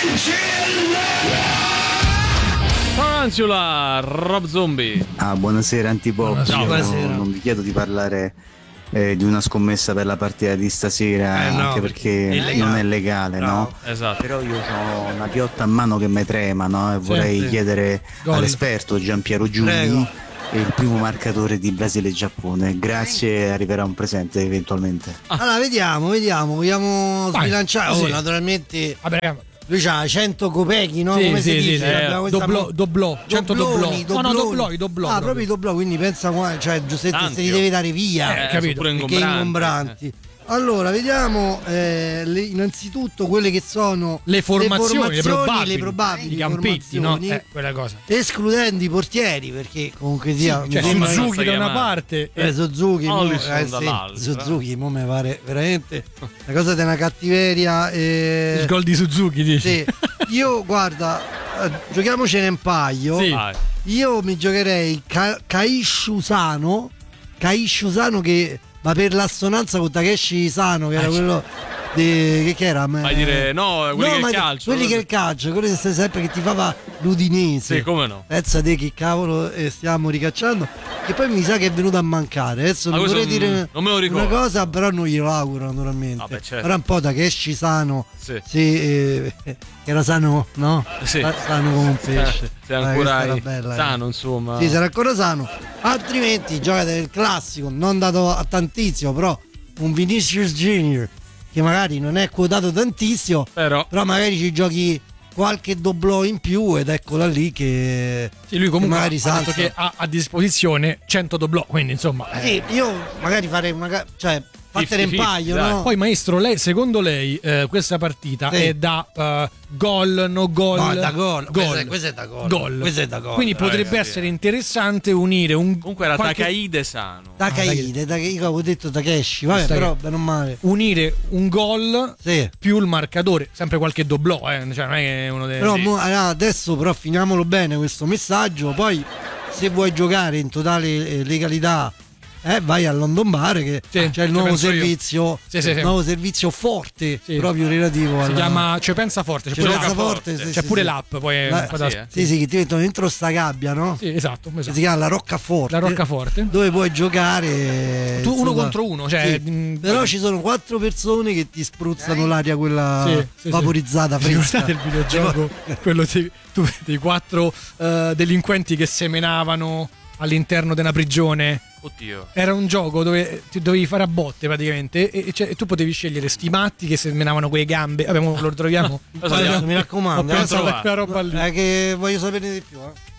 Tarantula, Rob Zombie. Buonasera Antipop. Buonasera. Non vi chiedo di parlare di una scommessa per la partita di stasera, no, anche perché non è legale, no? Esatto. Però io ho una piotta a mano che mi trema, no? E vorrei chiedere all'esperto Giampiero Giugni il primo marcatore di Brasile e Giappone. Grazie, arriverà un presente eventualmente. Allora vediamo, vogliamo sbilanciare. Sì. Naturalmente Vabbè, lui c'ha 100 copechi, no? sì, Come si sì, dice? sì, Abbiamo questa doblò, 100 doblò. dobloni. Doblò. Ah, proprio i doblò, quindi pensa qua, cioè Giuseppe se li deve dare via. Capito? Perché ingombranti. Allora, vediamo innanzitutto quelle che sono Le formazioni, le probabili i campetti, no? formazioni, Quella cosa. escludendo i portieri, perché comunque sia Cioè mi sembra- Suzuki da una parte e Suzuki, Alisson dall'altra. Suzuki, mo mi pare veramente una cosa di una cattiveria. il gol di Suzuki, dici? Sì. Io guarda, giochiamocene un paio. Sì. Vai. Io mi giocherei Kaishu Sano che va per l'assonanza con Takeshi Sano, che era quello che era? Vai dire no, quelli No, che calcio. quelli che calcio, quelli che sempre che ti fa l'Udinese. Sì, come no? Pensa te che cavolo stiamo ricacciando. E poi mi sa che è venuto a mancare. Adesso non questo vorrei dire non me lo ricordo. una cosa, però non glielo auguro naturalmente. Vabbè, certo. Però un po' Takeshi Sano. Sì. Che era sano, no? Sì. Sano come un pesce. Se ancora questa era bella, sano, insomma. Sì, sarà ancora sano. Altrimenti giocate il classico, non dato a tantissimo, però un Vinicius Junior che magari non è quotato tantissimo, Però magari ci giochi qualche doblò in più ed eccola lì che Sì, lui comunque magari ha detto salta. che ha a disposizione 100 doblò, quindi insomma. Sì, io magari farei fattere un 50-50, paio, dai. no? Poi maestro, secondo lei questa partita Sì. è da gol, no gol? No, è da gol. Gol. Questo è da gol. Gol. Questo è da gol. Quindi potrebbe essere interessante unire un comunque era qualche- Takahide sano. Takaide, io avevo detto Takeshi, vabbè, Sì. però bene o male. unire un gol Sì. più il marcatore, sempre qualche doblò, cioè non è che è uno dei Però allora, adesso però finiamolo bene questo messaggio, poi se vuoi giocare in totale legalità vai al London Bar che Sì, c'è il ci nuovo penso io. servizio, Sì. il nuovo servizio forte, Sì. proprio relativo si alla... chiama Ci pensa forte, c'è Ci pure pensa l'app. forte, sì, C'è sì, pure sì. l'app, poi La- un po' da- sì, che ti mettono dentro sta gabbia, no? Sì, esatto. Che si chiama la Roccaforte. La Roccaforte. Dove puoi giocare Tu uno insomma, contro uno, cioè sì. Però ci sono 4 persone che ti spruzzano l'aria quella Sì. vaporizzata fresca. Ricordate il videogioco quello dei 4 delinquenti che semenavano all'interno della prigione? Oddio. Era un gioco dove ti dovevi fare a botte praticamente e tu potevi scegliere sti matti che semenavano quelle gambe. Vabbè, mo lo troviamo. Lo so, Mi raccomando, Ho pensato a trovato. quella roba lì. che voglio saperne di più.